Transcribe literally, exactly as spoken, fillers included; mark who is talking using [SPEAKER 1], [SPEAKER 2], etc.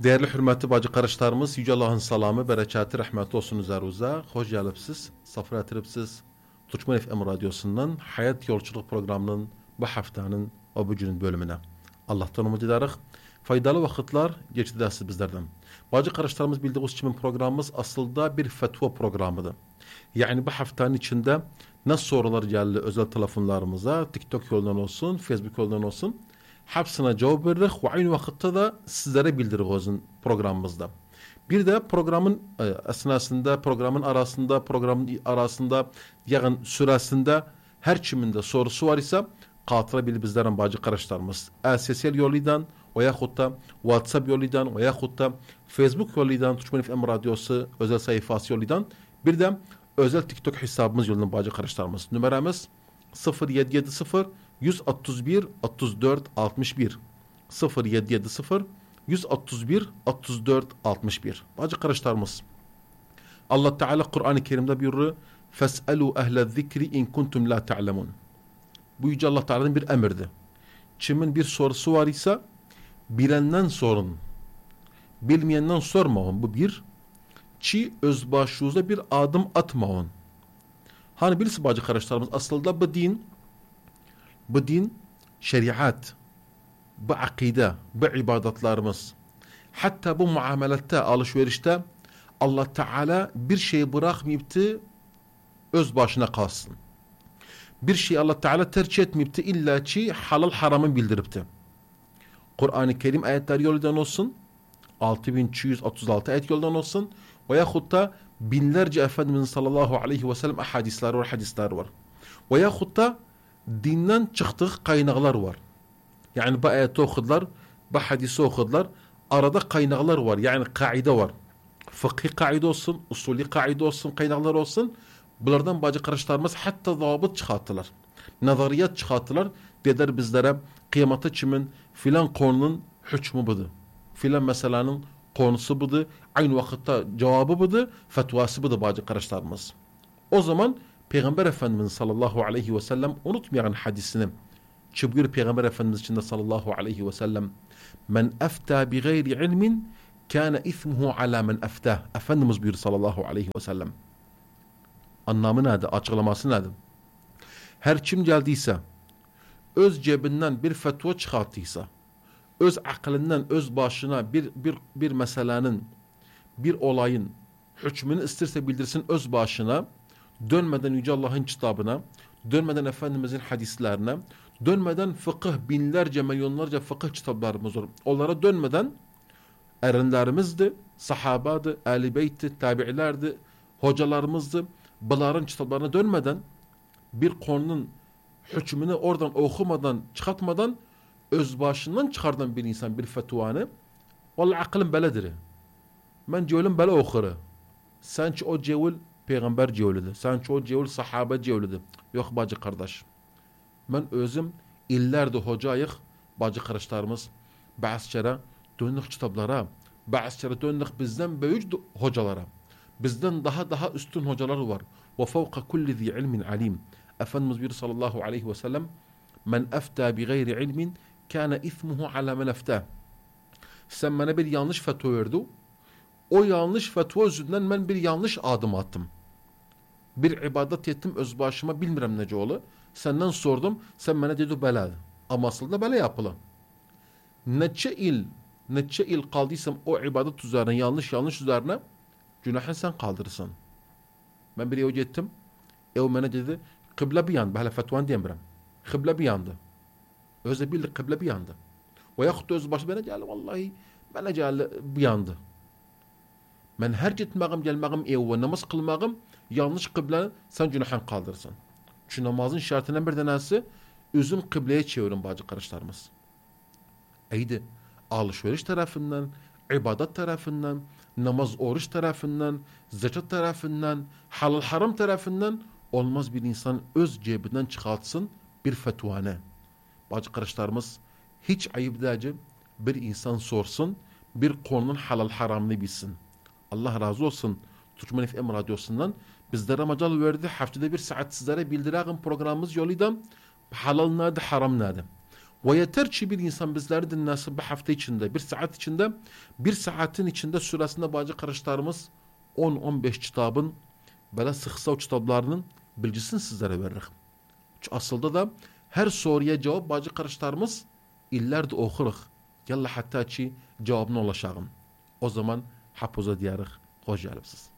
[SPEAKER 1] Değerli hürmetli bacı kardeşlerimiz, Yüce Allah'ın salamı, berekatı, rahmeti olsun üzerinize. Hoş geldiniz. Safra etiripsiz. Türkmen F M Radyosu'ndan Hayat Yolculuk programının bu haftanın o bugünün bölümüne. Allah'tan umut ederiz. Faydalı vakitler geçti dersi bizlerden. Bacı kardeşlerimiz, bildiğiniz için programımız aslında bir fetva programıdır. Yani bu haftanın içinde nasıl sorular geldi özel telefonlarımıza, TikTok yolundan olsun, Facebook yolundan olsun, hepsine cevap verdik ve aynı vakitte de sizlere bildiriyoruz programımızda. Bir de programın esnasında, programın arasında, programın arasında, yani süresinde her kiminde sorusu var ise katılabilir bizlerin bacı kardeşlerimiz. Sosyal yoluydan veyahut da WhatsApp yoluydan veyahut da Facebook yoluydan, Türkmen F M Radyosu özel sayfası yoluydan, bir de özel TikTok hesabımız yolundan bacı kardeşlerimiz. Numaramız sıfır yedi yedi sıfır yüz otuz bir otuz dört altmış bir sıfır yedi yedi sıfır yüz otuz bir otuz dört altmış bir. Bacı kardeşlerimiz, Allah Teala Kur'an-ı Kerim'de buyuruyor: "Fes'elu ehle zikri in kuntum la ta'lemun." Bu Yüce Allah Teala'nın bir emirdi. Kimin bir sorusu var ise bilenden sorun, bilmeyenden sormayın. Bu bir. Ki öz başınıza bir adım atmayın. Hani birisi bacı kardeşlerimiz, aslında bu din, bu din, şeriat, bu akide, bu ibadetlerimiz, hatta bu muamelette, alışverişte Allah Teala bir şey bırakmayıptı, öz başına kalsın. Bir şey Allah Teala tercih etmeyipti, illa ki halal haramı bildiripti. Kur'an-ı Kerim ayetler yolundan olsun, altı bin iki yüz otuz altı ayet yolundan olsun, veyahut da binlerce Efendimizin sallallahu aleyhi ve sellem hadisler var, hadisler var. Veyahut da dinden çıktık kaynaklar var. Yani bu ayeti okudular, bu hadisi okudular, arada kaynaklar var, yani kaide var. Fıkhi kaide olsun, usulü kaide olsun, kaynaklar olsun. Bunlardan bacı kardeşlerimiz hatta zabıt çıkarttılar. Nazariyat çıkarttılar. Dediler bizlere, kıyamata kimin filan konunun hükmü budur, filan meselenin konusu budur, aynı vakitte cevabı budur, fetvası budur bacı kardeşlerimiz. O zaman Peygamber Efendimiz sallallahu aleyhi ve sellem unutmayan hadisini, ki buyur Peygamber Efendimiz içinde sallallahu aleyhi ve sellem: "Men efta bi gayri ilmin kana ismuhu ala men eftah." Efendimiz buyur sallallahu aleyhi ve sellem. Anlamı nedir? Açıklaması nedir? Her kim geldiyse, öz cebinden bir fetva çıkarttıysa, öz aklından, öz başına bir, bir, bir meselenin, bir olayın hükmünü isterse bildirsin öz başına, dönmeden Yüce Allah'ın kitabına, dönmeden Efendimizin hadislerine, dönmeden fıkıh, binlerce, milyonlarca fıkıh kitaplarımız var. Onlara dönmeden erinlerimizdi, sahabadı, ehl-i beytti, tabi'ilerdi, hocalarımızdı. Bunların kitaplarına dönmeden, bir konunun hükmünü oradan okumadan, çıkartmadan, öz başından çıkardan bir insan bir fetvanı, vallahi aklım beledir. Ben cevulüm bele okuru. Sanki o cevul peygamber cevuludur. Sanki o cevul sahabe cevuludur. Yok bacı kardeş. Ben özüm illerde hocayık, bacı kardeşlerimiz, bazı kere döndük kitaplara, bazı kere döndük bizden büyük hocalara. Bizden daha daha üstün hocalar var. Ve fevka kulli zi ilmin alim. Efendimiz bir sallallahu aleyhi ve sellem: "Men efta bi gayri ilmin kana ismuhu ala men efta." Sen bana bir yanlış fetva verdi. O yanlış fetva yüzünden ben bir yanlış adım attım. Bir ibadet ettim öz başıma, bilmirəm nece oğlu. Senden sordum, sen bana dedi belə. Ama aslında böyle yapılı. Neçe il, neçe il kaldıysam o ibadet üzerine, yanlış yanlış üzerine, günahını sen kaldırırsın. Ben bir yolcu ettim. Ev bana dedi, kıble bir yandı. Hala fetvan diyemiyorum. Kıble bir yandı. Özde bildik kıble bir yandı. Ve yakut öz başı bana geldi. Vallahi bana geldi bir yandı. Ben her gitmağım, gelmağım ev ve namaz kılmağım, yanlış kıble sen günahını kaldırırsın. Çünkü namazın şartından bir tanesi, üzüm kıbleye çevirin bacı kardeşlerimiz. Eydi, alışveriş tarafından, ibadet tarafından, namaz oruç tarafından, zekat tarafından, halal haram tarafından olmaz bir insan öz cebinden çıkartsın bir fetvanı. Bacı kardeşlerimiz, hiç ayıp değil bir insan sorsun, bir konunun halal haramını bilsin. Allah razı olsun Türkmen F M Radyosu'ndan bizlere macal verdi. Haftada bir saat sizlere bildiren programımız yoluyla halal nerede, haram nerede. Ve yeter ki bir insan bizleri dinlesin bir hafta içinde, bir saat içinde, bir saatin içinde süresinde bazı kardeşlerimiz on on beş kitabın böyle sıksa o kitaplarının bilgisini sizlere veririk. Çünkü aslında da her soruya cevap bazı kardeşlerimiz illerde okuruk. Yalla hatta ki cevabına ulaşalım. O zaman hapuza diyarıq. Hoş geldiniz.